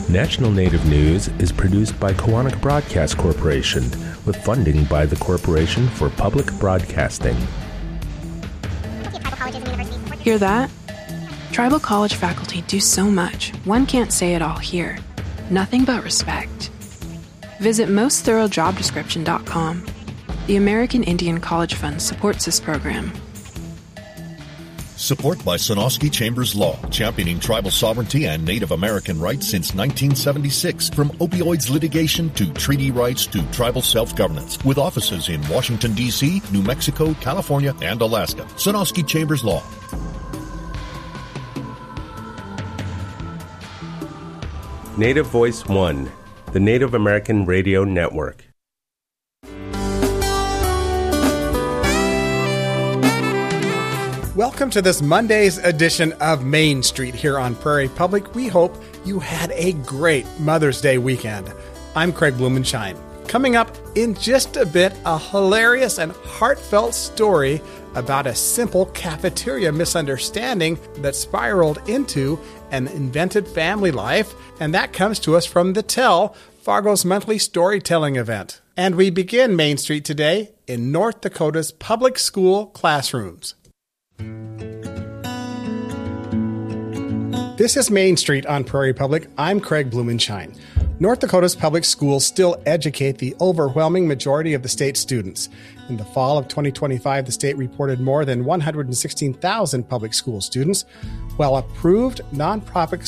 National Native News is produced by Koahnic Broadcast Corporation with funding by the Corporation for Public Broadcasting. Hear that? Tribal college faculty do so much, one can't say it all here. Nothing but respect. Visit mostthoroughdjobdescription.com. The American Indian College Fund supports this program. Support by Sonosky Chambers Law, championing tribal sovereignty and Native American rights since 1976. From opioids litigation to treaty rights to tribal self-governance. With offices in Washington, D.C., New Mexico, California, and Alaska. Sonosky Chambers Law. Native Voice One, the Native American Radio Network. Welcome to this Monday's edition of Main Street here on Prairie Public. We hope you had a great Mother's Day weekend. I'm Craig Blumenshine. Coming up in just a bit, a hilarious and heartfelt story about a simple cafeteria misunderstanding that spiraled into an invented family life, and that comes to us from The Tell, Fargo's monthly storytelling event. And we begin Main Street today in North Dakota's public school classrooms. This is Main Street on Prairie Public. I'm Craig Blumenshine. North Dakota's public schools still educate the overwhelming majority of the state's students. In the fall of 2025, the state reported more than 116,000 public school students, while approved nonprofit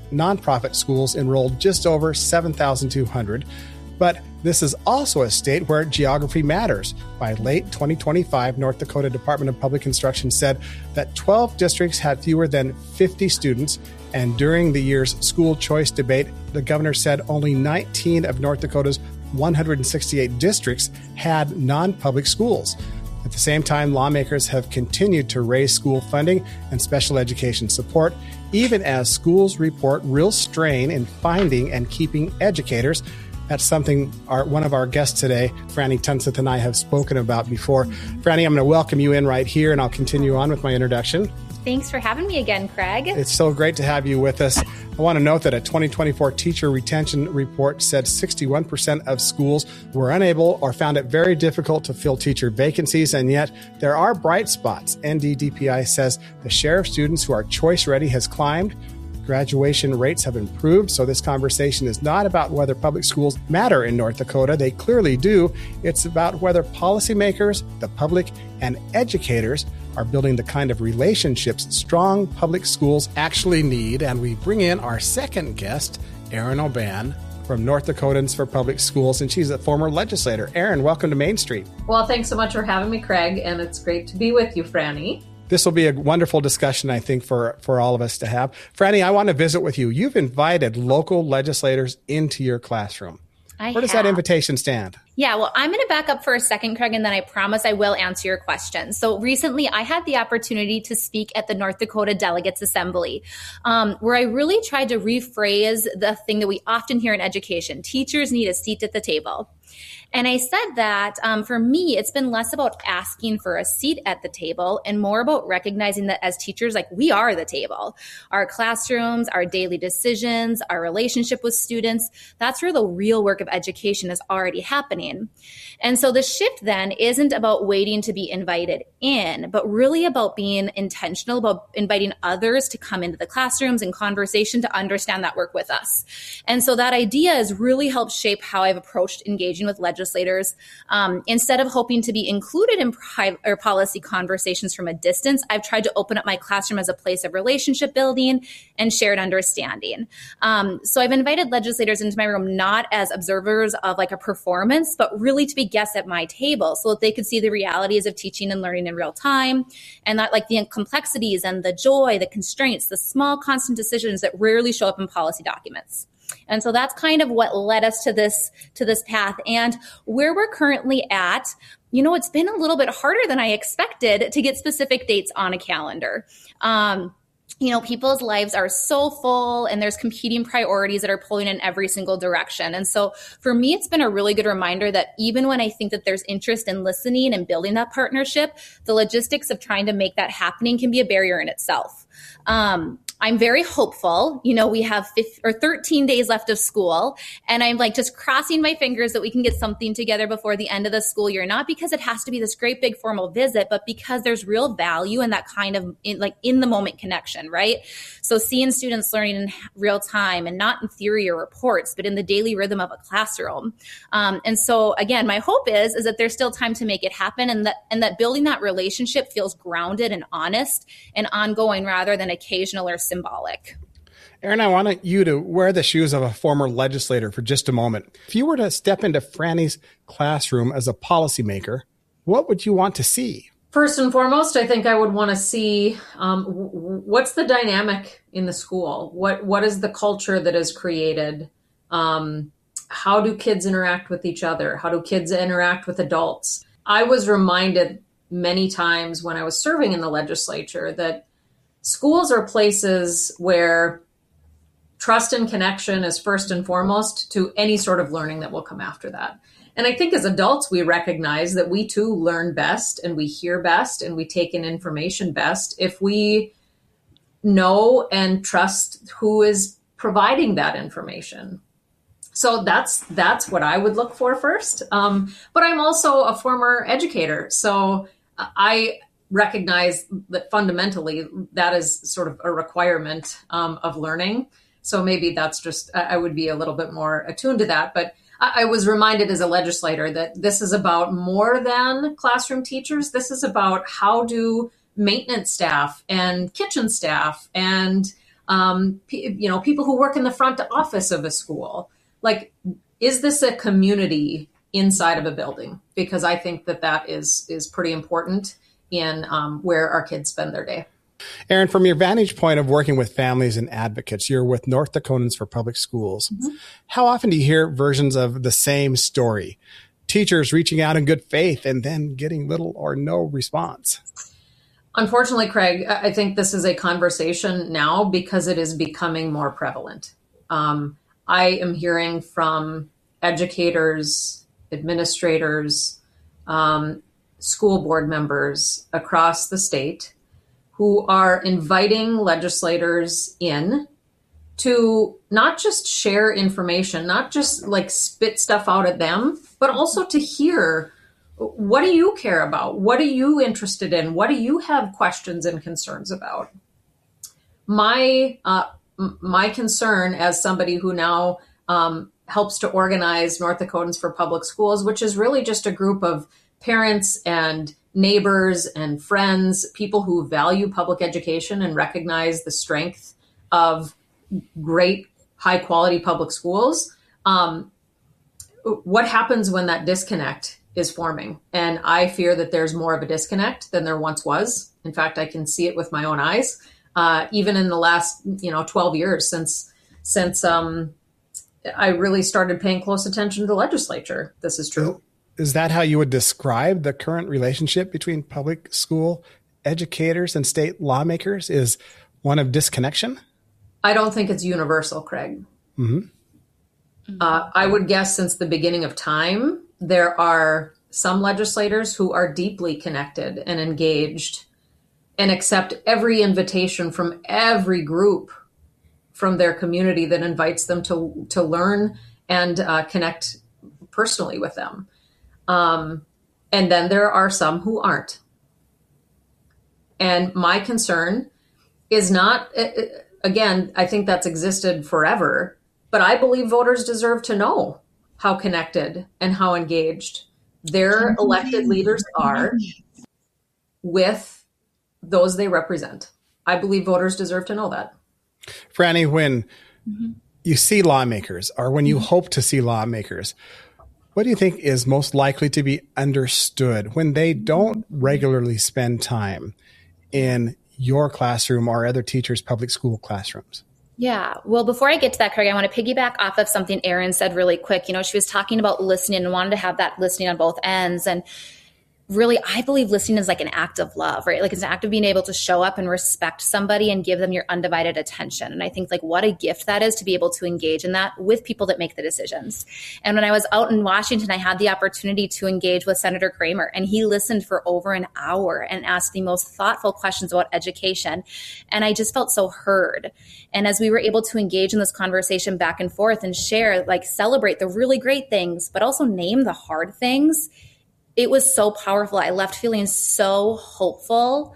schools enrolled just over 7,200. But this is also a state where geography matters. By late 2025, North Dakota Department of Public Instruction said that 12 districts had fewer than 50 students, and during the year's school choice debate, the governor said only 19 of North Dakota's 168 districts had non-public schools. At the same time, lawmakers have continued to raise school funding and special education support, even as schools report real strain in finding and keeping educators. That's something one of our guests today, Franny Tunseth, and I have spoken about before. Franny, I'm going to welcome you in right here, and I'll continue on with my introduction. Thanks for having me again, Craig. It's so great to have you with us. I want to note that a 2024 teacher retention report said 61% of schools were unable or found it very difficult to fill teacher vacancies, and yet there are bright spots. NDDPI says the share of students who are choice ready has climbed. Graduation rates have improved, so this conversation is not about whether public schools matter in North Dakota. They clearly do. It's about whether policymakers, the public, and educators are building the kind of relationships strong public schools actually need. And we bring in our second guest, Erin O'Ban from North Dakotans for Public Schools, and she's a former legislator. Erin, welcome to Main Street. Well, thanks so much for having me, Craig, and it's great to be with you, Franny. This will be a wonderful discussion, I think, for all of us to have. Franny, I want to visit with you. You've invited local legislators into your classroom. Where does that invitation stand? Yeah, well, I'm going to back up for a second, Craig, and then I promise I will answer your question. So recently, I had the opportunity to speak at the North Dakota Delegates Assembly, where I really tried to rephrase the thing that we often hear in education. Teachers need a seat at the table. And I said that for me, it's been less about asking for a seat at the table and more about recognizing that as teachers, like we are the table. Our classrooms, our daily decisions, our relationship with students, that's where the real work of education is already happening. And so the shift then isn't about waiting to be invited in, but really about being intentional about inviting others to come into the classrooms and conversation to understand that work with us. And so that idea has really helped shape how I've approached engaging with legislators. Instead of hoping to be included in policy conversations from a distance, I've tried to open up my classroom as a place of relationship building and shared understanding. So I've invited legislators into my room not as observers of like a performance, but really to be guests at my table so that they could see the realities of teaching and learning in real time, and that like the complexities and the joy, the constraints, the small constant decisions that rarely show up in policy documents. And so that's kind of what led us to this path. And where we're currently at, you know, it's been a little bit harder than I expected to get specific dates on a calendar. You know, people's lives are so full and there's competing priorities that are pulling in every single direction. And so for me, it's been a really good reminder that even when I think that there's interest in listening and building that partnership, the logistics of trying to make that happening can be a barrier in itself. I'm very hopeful. We have 13 days left of school, and I'm like just crossing my fingers that we can get something together before the end of the school year, not because it has to be this great big formal visit, but because there's real value in that kind of in the moment connection, right? So seeing students learning in real time and not in theory or reports, but in the daily rhythm of a classroom. And so again, my hope is that there's still time to make it happen, and that building that relationship feels grounded and honest and ongoing rather than occasional or symbolic. Erin, I want you to wear the shoes of a former legislator for just a moment. If you were to step into Franny's classroom as a policymaker, what would you want to see? First and foremost, I think I would want to see what's the dynamic in the school? What is the culture that is created? How do kids interact with each other? How do kids interact with adults? I was reminded many times when I was serving in the legislature that schools are places where trust and connection is first and foremost to any sort of learning that will come after that. And I think as adults, we recognize that we too learn best and we hear best and we take in information best if we know and trust who is providing that information. So that's what I would look for first. But I'm also a former educator. So I recognize that fundamentally that is sort of a requirement of learning. So maybe that's just, I would be a little bit more attuned to that. But I was reminded as a legislator that this is about more than classroom teachers. This is about how do maintenance staff and kitchen staff and people who work in the front office of a school. Like, is this a community inside of a building? Because I think that is pretty important in where our kids spend their day. Erin, from your vantage point of working with families and advocates, you're with North Dakotans for Public Schools. Mm-hmm. How often do you hear versions of the same story? Teachers reaching out in good faith and then getting little or no response. Unfortunately, Craig, I think this is a conversation now because it is becoming more prevalent. I am hearing from educators, administrators, school board members across the state who are inviting legislators in to not just share information, not just like spit stuff out at them, but also to hear, what do you care about? What are you interested in? What do you have questions and concerns about? My concern as somebody who now helps to organize North Dakotans for Public Schools, which is really just a group of parents and neighbors and friends, people who value public education and recognize the strength of great, high-quality public schools. What happens when that disconnect is forming? And I fear that there's more of a disconnect than there once was. In fact, I can see it with my own eyes, even in the last 12 years since I really started paying close attention to the legislature. This is true. Is that how you would describe the current relationship between public school educators and state lawmakers, is one of disconnection? I don't think it's universal, Craig. Mm-hmm. I would guess since the beginning of time, there are some legislators who are deeply connected and engaged and accept every invitation from every group from their community that invites them to learn and connect personally with them. And then there are some who aren't. And my concern is not, again, I think that's existed forever, but I believe voters deserve to know how connected and how engaged their elected leaders are with those they represent. I believe voters deserve to know that. Franny, when you see lawmakers, or when you hope to see lawmakers, what do you think is most likely to be understood when they don't regularly spend time in your classroom or other teachers' public school classrooms? Yeah. Well, before I get to that, Craig, I want to piggyback off of something Erin said really quick. She was talking about listening and wanted to have that listening on both ends. And really, I believe listening is like an act of love, right? Like it's an act of being able to show up and respect somebody and give them your undivided attention. And I think like what a gift that is to be able to engage in that with people that make the decisions. And when I was out in Washington, I had the opportunity to engage with Senator Kramer, and he listened for over an hour and asked the most thoughtful questions about education. And I just felt so heard. And as we were able to engage in this conversation back and forth and share, like celebrate the really great things, but also name the hard things, it was so powerful. I left feeling so hopeful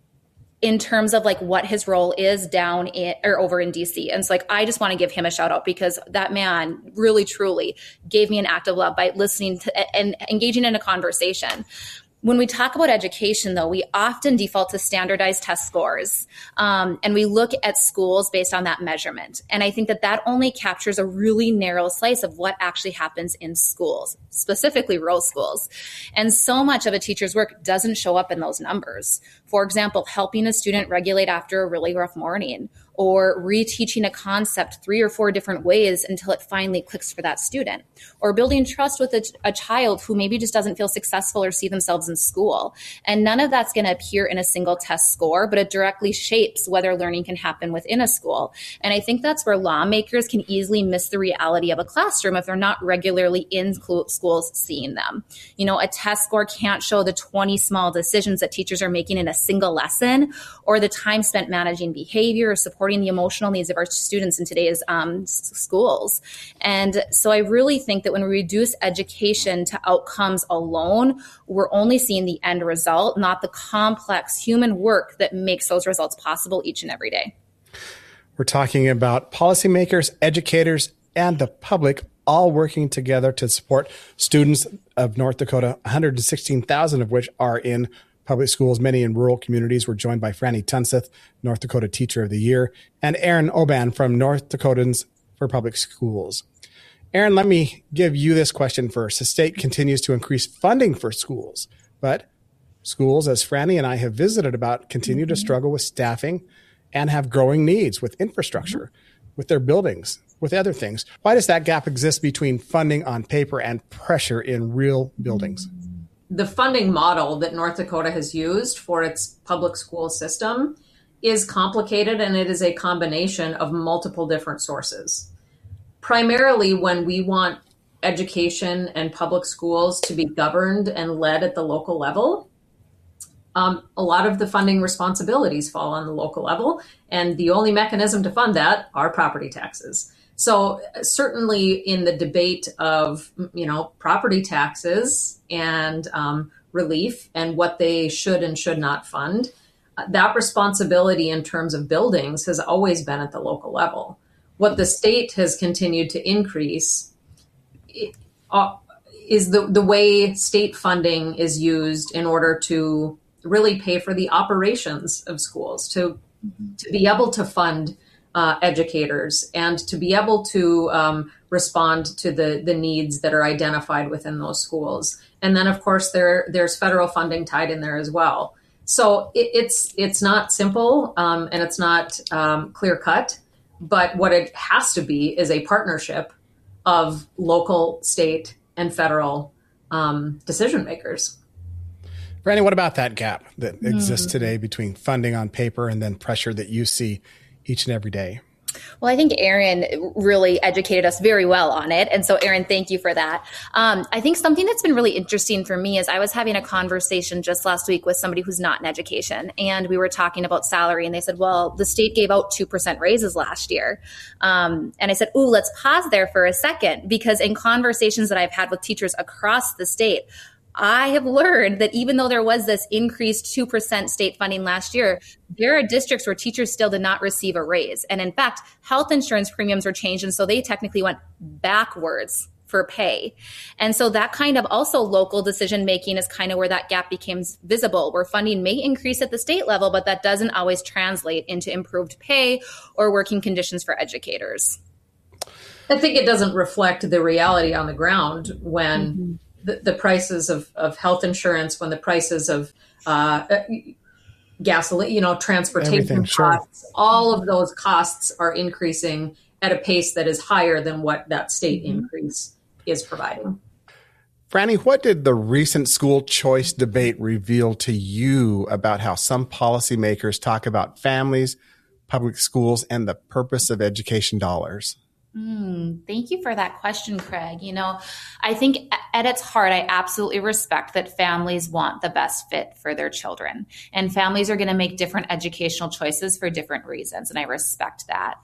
in terms of like what his role is down in or over in DC. And so like, I just want to give him a shout out because that man really, truly gave me an act of love by listening to and engaging in a conversation. When we talk about education, though, we often default to standardized test scores, and we look at schools based on that measurement. And I think that that only captures a really narrow slice of what actually happens in schools, specifically rural schools. And so much of a teacher's work doesn't show up in those numbers. For example, helping a student regulate after a really rough morning, or reteaching a concept 3 or 4 different ways until it finally clicks for that student, or building trust with a child who maybe just doesn't feel successful or see themselves in school. And none of that's going to appear in a single test score, but it directly shapes whether learning can happen within a school. And I think that's where lawmakers can easily miss the reality of a classroom if they're not regularly in schools seeing them. You know, a test score can't show the 20 small decisions that teachers are making in a single lesson, or the time spent managing behavior or supporting the emotional needs of our students in today's schools. And so I really think that when we reduce education to outcomes alone, we're only seeing the end result, not the complex human work that makes those results possible each and every day. We're talking about policymakers, educators, and the public all working together to support students of North Dakota, 116,000 of which are in public schools, many in rural communities. We're joined by Franny Tunseth, North Dakota Teacher of the Year, and Aaron Oban from North Dakotans for Public Schools. Aaron, let me give you this question first. The state continues to increase funding for schools, but schools, as Franny and I have visited about, continue to struggle with staffing and have growing needs with infrastructure, with their buildings, with other things. Why does that gap exist between funding on paper and pressure in real buildings? The funding model that North Dakota has used for its public school system is complicated, and it is a combination of multiple different sources. Primarily, when we want education and public schools to be governed and led at the local level, a lot of the funding responsibilities fall on the local level, and the only mechanism to fund that are property taxes. So certainly in the debate of, property taxes and relief and what they should and should not fund, that responsibility in terms of buildings has always been at the local level. What the state has continued to increase is the way state funding is used in order to really pay for the operations of schools, to be able to fund educators and to be able to respond to the needs that are identified within those schools. And then, of course, there's federal funding tied in there as well. So it's not simple and it's not clear cut, but what it has to be is a partnership of local, state, and federal decision makers. Franny, what about that gap that exists today between funding on paper and then pressure that you see each and every day? Well, I think Aaron really educated us very well on it. And so, Aaron, thank you for that. I think something that's been really interesting for me is I was having a conversation just last week with somebody who's not in education. And we were talking about salary. And they said, well, the state gave out 2% raises last year. And I said, ooh, let's pause there for a second, because in conversations that I've had with teachers across the state, I have learned that even though there was this increased 2% state funding last year, there are districts where teachers still did not receive a raise. And in fact, health insurance premiums were changed. And so they technically went backwards for pay. And so that kind of also local decision making is kind of where that gap becomes visible, where funding may increase at the state level, but that doesn't always translate into improved pay or working conditions for educators. I think it doesn't reflect the reality on the ground when the prices of health insurance, when the prices of gasoline, transportation costs, all of those costs are increasing at a pace that is higher than what that state increase is providing. Franny, what did the recent school choice debate reveal to you about how some policymakers talk about families, public schools, and the purpose of education dollars? Thank you for that question, Craig. I think at its heart, I absolutely respect that families want the best fit for their children. And families are going to make different educational choices for different reasons. And I respect that.